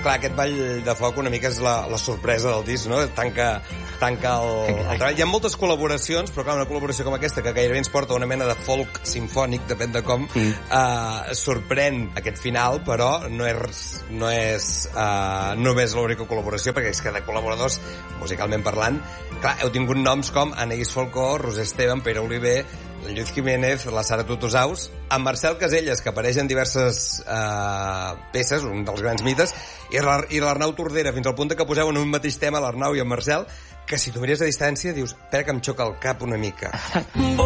clar, aquest Ball de Foc una mica és la sorpresa del disc, no? Tanca el treball. Hi ha moltes col·laboracions, però clar, una col·laboració com aquesta, que gairebé ens porta a una mena de folk sinfònic, depèn de com, sorprèn aquest final, però no és només l'única col·laboració, perquè és que de col·laboradors, musicalment parlant, clar, heu tingut noms com Anaïs Folcó, Roser Esteban, Pere Oliver, Lluís Jiménez, la Sara Tutusaus, en Marcel Caselles, que apareix en diverses peces, un dels grans mites, i l'Arnau Tordera, fins al punt que poseu en un mateix tema l'Arnau i en Marcel, que si tu mires a distància dius, espera que em xoca el cap una mica.